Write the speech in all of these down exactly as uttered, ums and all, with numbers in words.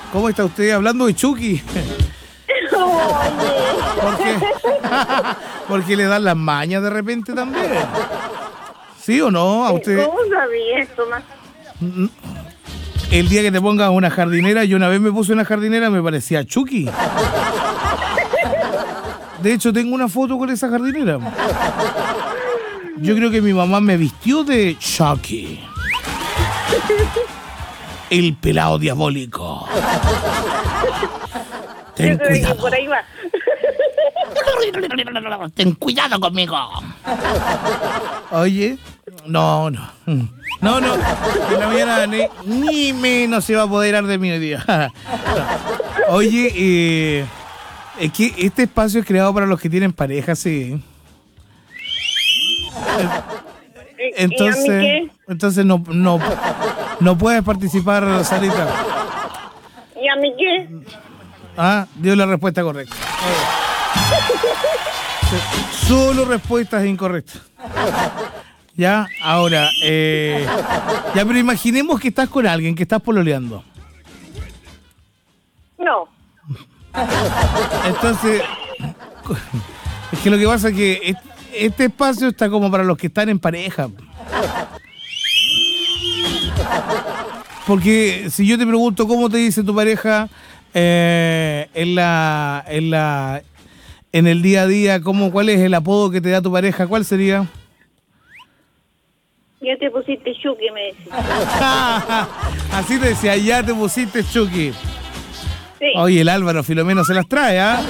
¿Cómo está usted? Hablando de Chucky. ¿Por qué? Porque le dan las mañas de repente también. ¿Sí o no? ¿A usted? ¿Cómo sabía esto, más? El día que te pongas una jardinera, yo una vez me puse una jardinera, me parecía Chucky. De hecho, tengo una foto con esa jardinera. Yo creo que mi mamá me vistió de Chucky. El pelado diabólico. Ten Yo creo que cuidado. por ahí va. Ten cuidado conmigo. Oye, no, no. No, no. En la mañana ni, ni menos se va a apoderar de mí hoy día. Oye, eh, es que este espacio es creado para los que tienen pareja, sí. Entonces, ¿Y a mí qué? entonces no, no, no puedes participar, Sarita. ¿Y a mí qué? Ah, dio la respuesta correcta. Solo respuestas incorrectas. Ya, ahora, eh, ya, pero imaginemos que estás con alguien, que estás pololeando. No. Entonces, es que lo que pasa es que este espacio está como para los que están en pareja. Porque si yo te pregunto cómo te dice tu pareja eh, en la, en la, en el día a día, cómo, ¿cuál es el apodo que te da tu pareja? ¿Cuál sería? Ya te pusiste Chucky, me decís. Así te decía, ya te pusiste Chucky. Sí. Oye, el Álvaro Filomeno se las trae, ¿ah?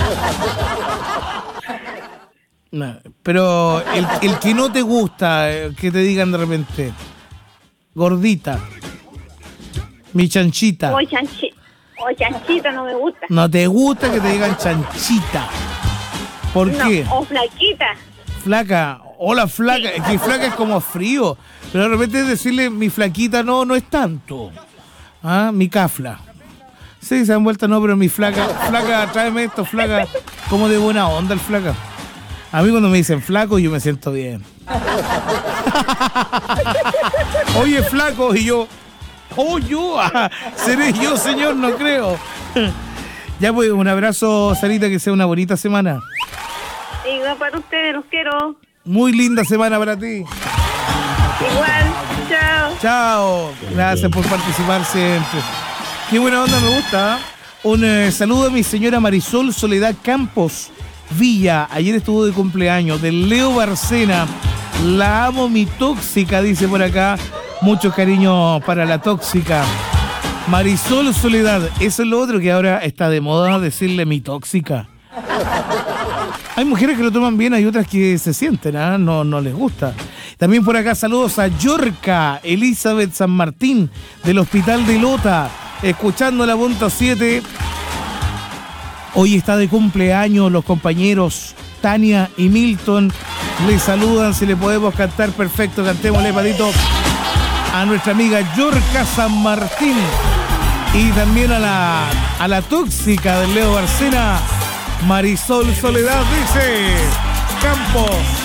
No, pero el, el que no te gusta, eh, que te digan de repente, gordita, mi chanchita. O chanchi, o chanchita no me gusta. No te gusta que te digan chanchita. ¿Por No, qué? o flaquita. Flaca, hola flaca, es que flaca es como frío, pero de repente decirle mi flaquita no, no es tanto. Ah, mi cafla. Sí, se han vuelto no, pero mi flaca, flaca, tráeme esto, flaca, como de buena onda el flaca. A mí cuando me dicen flaco yo me siento bien. Oye, flaco, y yo, oh, yo, ah, seré yo, señor, no creo. Ya pues, un abrazo, Sarita, que sea una bonita semana. Igual para ustedes, los quiero. Muy linda semana para ti. Igual, chao. Chao, gracias por participar siempre. Qué buena onda, me gusta. ¿eh? Un eh, saludo a mi señora Marisol Soledad Campos Villa. Ayer estuvo de cumpleaños. De Leo Barcena. La amo, mi tóxica, dice por acá. Mucho cariño para la tóxica. Marisol Soledad. Eso es lo otro que ahora está de moda, decirle mi tóxica. Hay mujeres que lo toman bien, hay otras que se sienten, ¿eh? no, no les gusta. También por acá saludos a Yorca Elizabeth San Martín del Hospital de Lota, escuchando la punto siete. Hoy está de cumpleaños los compañeros Tania y Milton. Les saludan, si le podemos cantar, perfecto, cantémosle, patito, a nuestra amiga Yorca San Martín. Y también a la, a la tóxica del Leo Barcena, Marisol Soledad, dice Campos.